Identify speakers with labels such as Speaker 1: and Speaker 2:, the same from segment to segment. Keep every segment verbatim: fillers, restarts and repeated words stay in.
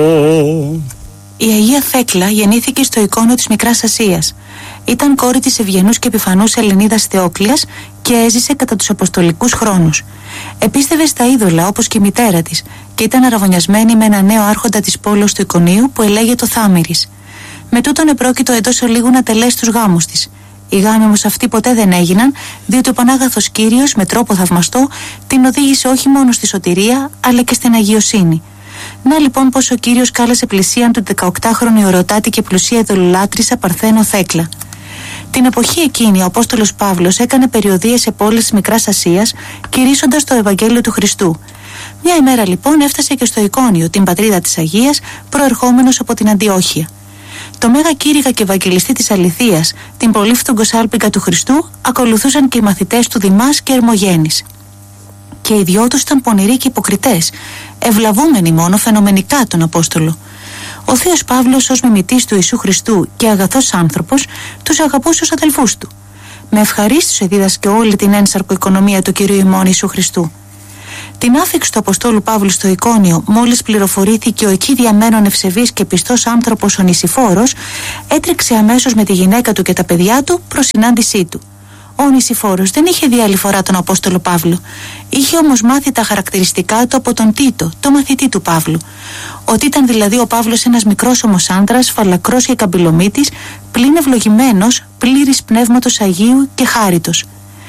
Speaker 1: Η Αγία Θέκλα γεννήθηκε στο εικόνιο της Μικράς Ασίας. Ήταν κόρη της ευγενούς και επιφανούς Ελληνίδας Θεόκλειας και έζησε κατά τους αποστολικούς χρόνους. Επίστευε στα είδωλα όπως και η μητέρα της και ήταν αραβωνιασμένη με ένα νέο άρχοντα της πόλεως του Εικονίου που ελέγεται Θάμηρης. Με τούτον επρόκειτο εντός ολίγου να τελέσει τους γάμους της. Οι γάμοι όμως αυτοί ποτέ δεν έγιναν, διότι ο Πανάγαθος Κύριος με τρόπο θαυμαστό την οδήγησε όχι μόνο στη σωτηρία αλλά και στην αγιοσύνη. Να λοιπόν πως ο Κύριος κάλεσε πλησίαν του δεκαοκτάχρονη ορωτάτη και πλουσία ειδωλολάτρησα Παρθένο Θέκλα. Την εποχή εκείνη ο Απόστολος Παύλος έκανε περιοδίες σε πόλεις της Μικράς Ασίας, κηρύσσοντας το Ευαγγέλιο του Χριστού. Μια ημέρα λοιπόν έφτασε και στο Εικόνιο, την πατρίδα της Αγίας, προερχόμενος από την Αντιόχεια. Το μέγα κήρυγα και ευαγγελιστή της Αληθείας, την πολύφθογκο σάλπιγγα του Χριστού, ακολουθούσαν και οι μαθητές του Δημάς και Ερμογένης. Και οι δυο τους ήταν πονηροί και υποκριτές, ευλαβούμενοι μόνο φαινομενικά τον Απόστολο. Ο Θείος Παύλος, ως μιμητής του Ιησού Χριστού και αγαθός άνθρωπος, τους αγαπούσε ως αδελφούς του. Με ευχαρίστηση δίδασκε όλη την ένσαρκο οικονομία του Κυρίου ημών Ιησού Χριστού. Την άφιξη του Αποστόλου Παύλου στο Εικόνιο, μόλις πληροφορήθηκε ο εκεί διαμένων ευσεβής και πιστός άνθρωπος ο Νησιφόρος, έτρεξε αμέσως με τη γυναίκα του και τα παιδιά του προς συνάντησή του. Ο Νησιφόρος δεν είχε δει άλλη φορά τον Απόστολο Παύλο. Είχε όμως μάθει τα χαρακτηριστικά του από τον Τίτο, το μαθητή του Παύλου. Ότι ήταν δηλαδή ο Παύλος ένας μικρός όμως άντρας, φαλακρός και καμπυλομύτης, πλην ευλογημένος, πλήρης πνεύματος Αγίου και χάριτος.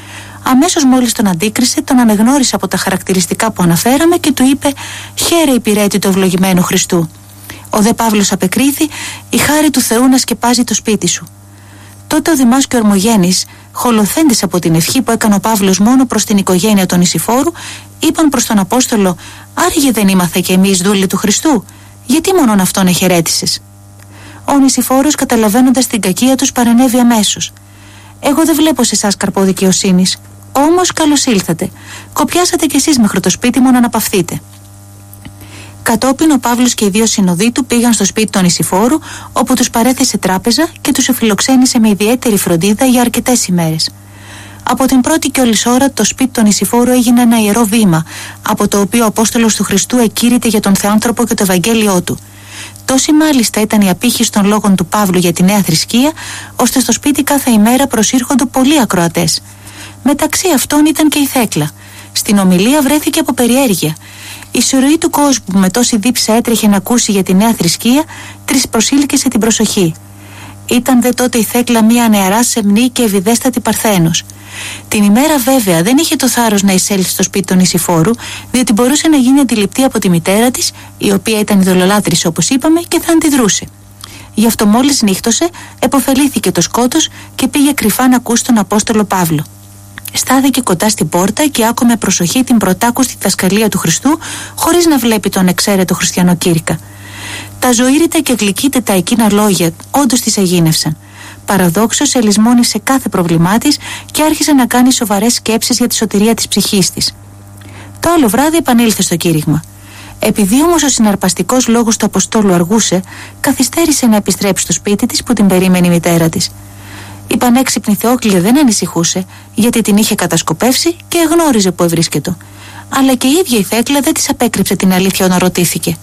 Speaker 1: Αμέσως μόλις τον αντίκρισε, τον αναγνώρισε από τα χαρακτηριστικά που αναφέραμε και του είπε: «Χαίρε υπηρέτη του ευλογημένου Χριστού». Ο δε Παύλος απεκρίθη: «Η χάρη του Θεού να σκεπάζει το σπίτι σου». Τότε ο Δημάς και ο Ερμογένης, χολοθέντες από την ευχή που έκανε ο Παύλος μόνο προς την οικογένεια των Νησιφόρου, είπαν προς τον Απόστολο: «Άραγε δεν είμαστε και εμείς δούλοι του Χριστού, γιατί μόνον αυτόν εχαιρέτησες?» Ο Νησιφόρος, καταλαβαίνοντας την κακία τους, παρενέβη αμέσως: «Εγώ δεν βλέπω σε εσάς καρπό δικαιοσύνης. Όμως καλώς ήλθατε. Κοπιάσατε κι εσείς μέχρι το σπίτι μου να αναπαυθείτε». Κατόπιν ο Παύλος και οι δύο συνοδοί του πήγαν στο σπίτι των Νησιφόρου, όπου τους παρέθεσε τράπεζα και τους εφιλοξένησε με ιδιαίτερη φροντίδα για αρκετές ημέρες. Από την πρώτη και όλης ώρα το σπίτι των Νησιφόρου έγινε ένα ιερό βήμα, από το οποίο ο Απόστολος του Χριστού εκήρυτε για τον Θεάνθρωπο και το Ευαγγέλιό του. Τόση μάλιστα ήταν η απήχηση των λόγων του Παύλου για τη νέα θρησκεία, ώστε στο σπίτι κάθε ημέρα προσήρχονται πολλοί ακροατές. Μεταξύ αυτών ήταν και η Θέκλα. Στην ομιλία βρέθηκε από περιέργεια. Η σωρροή του κόσμου που με τόση δίψα έτρεχε να ακούσει για τη νέα θρησκεία, της προσήλκησε την προσοχή. Ήταν δε τότε η Θέκλα μια νεαρά σεμνή και ευηδέστατη Παρθένος. Την ημέρα βέβαια δεν είχε το θάρρος να εισέλθει στο σπίτι των Νησιφόρου, διότι μπορούσε να γίνει αντιληπτή από τη μητέρα της, η οποία ήταν ειδωλολάτρης όπως είπαμε, και θα αντιδρούσε. Γι' αυτό μόλις νύχτωσε, επωφελήθηκε το σκότος και πήγε κρυφά να ακούσει τον Απόστολο Παύλο. Στάθηκε κοντά στην πόρτα και άκουγε με προσοχή την πρωτάκουστη διδασκαλία του Χριστού, χωρίς να βλέπει τον εξαίρετο χριστιανό κήρυκα. Τα ζωήρητα και γλυκύτετα εκείνα λόγια όντως της εγίνευσαν. Παραδόξως ελισμόνισε κάθε πρόβλημά της και άρχισε να κάνει σοβαρές σκέψεις για τη σωτηρία της ψυχής της. Το άλλο βράδυ επανήλθε στο κήρυγμα. Επειδή όμως ο συναρπαστικός λόγος του Αποστόλου αργούσε, καθυστέρησε να επιστρέψει στο σπίτι της που την περίμενε η μητέρα της. Η πανέξυπνη Θεόκλεια δεν ανησυχούσε, γιατί την είχε κατασκοπεύσει και εγνώριζε που ευρίσκετο. Αλλά και η ίδια η Θέκλα δεν της απέκρυψε την αλήθεια όταν ρωτήθηκε.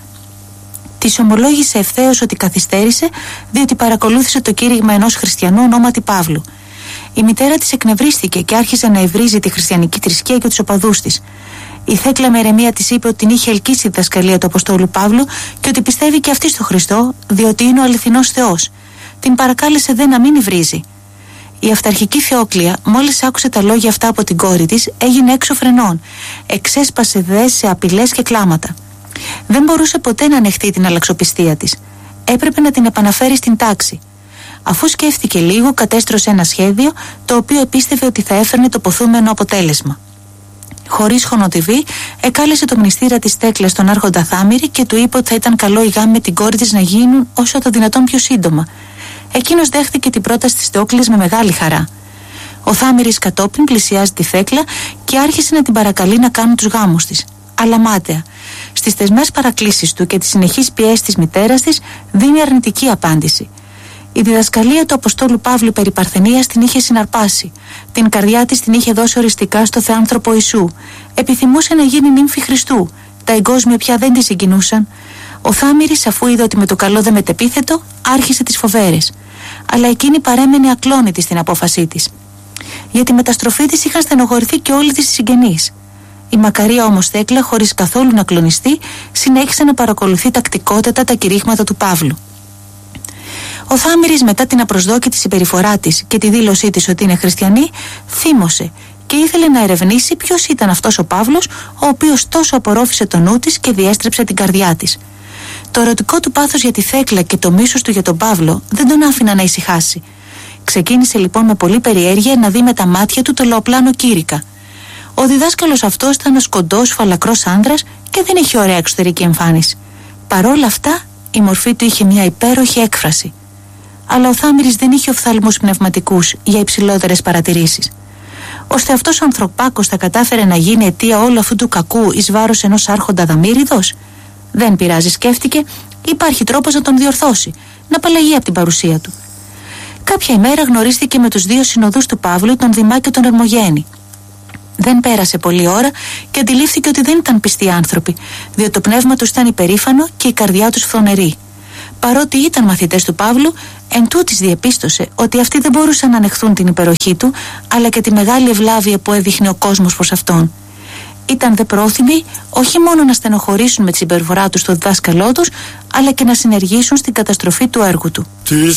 Speaker 1: Της ομολόγησε ευθέως ότι καθυστέρησε, διότι παρακολούθησε το κήρυγμα ενός χριστιανού ονόματι Παύλου. Η μητέρα της εκνευρίστηκε και άρχισε να ευρίζει τη χριστιανική θρησκεία και τους οπαδούς της. Η Θέκλα με ερεμία της είπε ότι την είχε ελκύσει η διδασκαλία του Αποστόλου Παύλου και ότι πιστεύει και αυτή στο Χριστό, διότι είναι ο αληθινός Θεός. Την παρακάλεσε δε να μην υβρίζει. Η αυταρχική Θεόκλεια, μόλις άκουσε τα λόγια αυτά από την κόρη της, έγινε έξω φρενών. Εξέσπασε δε σε απειλές και κλάματα. Δεν μπορούσε ποτέ να ανεχτεί την αλλαξοπιστία της. Έπρεπε να την επαναφέρει στην τάξη. Αφού σκέφτηκε λίγο, κατέστρωσε ένα σχέδιο, το οποίο επίστευε ότι θα έφερνε το ποθούμενο αποτέλεσμα. Χωρίς χωνοτιβή, εκάλεσε το μνηστήρα της Θέκλας στον άρχοντα Θάμηρη και του είπε ότι θα ήταν καλό οι γάμοι με την κόρη της να γίνουν όσο το δυνατόν πιο σύντομα. Εκείνος δέχτηκε την πρόταση της Θεόκλειας με μεγάλη χαρά. Ο Θάμηρης κατόπιν πλησιάζει τη Θέκλα και άρχισε να την παρακαλεί να κάνουν τους γάμους της. Αλλά μάταια. Στις θεσμές παρακλήσεις του και τις συνεχείς πιέσεις της μητέρας της, δίνει αρνητική απάντηση. Η διδασκαλία του Αποστόλου Παύλου περί παρθενίας την είχε συναρπάσει. Την καρδιά της την είχε δώσει οριστικά στο Θεάνθρωπο Ιησού. Επιθυμούσε να γίνει νύμφη Χριστού. Τα εγκόσμια πια δεν τη συγκινούσαν. Ο Θάμηρης, αφού είδε ότι με το καλό δεν μετεπίθετο, άρχισε τις φοβέρες. Αλλά εκείνη παρέμενε ακλόνητη στην απόφασή της. Για τη μεταστροφή της είχαν στενοχωρηθεί και όλοι της συγγενείς. Η μακαρία όμως Θέκλα, χωρίς καθόλου να κλονιστεί, συνέχισε να παρακολουθεί τακτικότατα τα κηρύγματα του Παύλου. Ο Θάμηρης, μετά την απροσδόκητη συμπεριφορά της και τη δήλωσή της ότι είναι χριστιανή, θύμωσε και ήθελε να ερευνήσει ποιος ήταν αυτός ο Παύλος, ο οποίος τόσο απορρόφησε το νου της και διέστρεψε την καρδιά της. Το ερωτικό του πάθος για τη Θέκλα και το μίσος του για τον Παύλο δεν τον άφηναν να ησυχάσει. Ξεκίνησε λοιπόν με πολλή περιέργεια να δει με τα μάτια του το λαοπλάνο Κήρυκα. Ο διδάσκαλος αυτός ήταν ένας κοντός, φαλακρός άνδρας και δεν είχε ωραία εξωτερική εμφάνιση. Παρόλα αυτά, η μορφή του είχε μια υπέροχη έκφραση. Αλλά ο Θάμηρης δεν είχε οφθαλμούς πνευματικούς για υψηλότερες παρατηρήσεις. Ώστε αυτός ο ανθρωπάκος θα κατάφερε να γίνει αιτία όλου αυτού του κακού εις βάρος ενός άρχοντα Δαμήριδος? Δεν πειράζει, σκέφτηκε, υπάρχει τρόπος να τον διορθώσει, να απαλλαγεί από την παρουσία του. Κάποια ημέρα γνωρίστηκε με τους δύο συνοδούς του Παύλου, τον Δημά και τον Ερμογένη. Δεν πέρασε πολλή ώρα και αντιλήφθηκε ότι δεν ήταν πιστοί άνθρωποι, διότι το πνεύμα τους ήταν υπερήφανο και η καρδιά τους φθονερή. Παρότι ήταν μαθητές του Παύλου, εν τούτης διεπίστωσε ότι αυτοί δεν μπορούσαν να ανεχθούν την υπεροχή του, αλλά και τη μεγάλη ευλάβεια που έδειχνε ο κόσμος προς αυτόν. Ήταν δε πρόθυμοι όχι μόνο να στενοχωρήσουν με τη συμπεριφορά τους στο διδάσκαλό τους, αλλά και να συνεργήσουν στην καταστροφή του έργου του.
Speaker 2: Της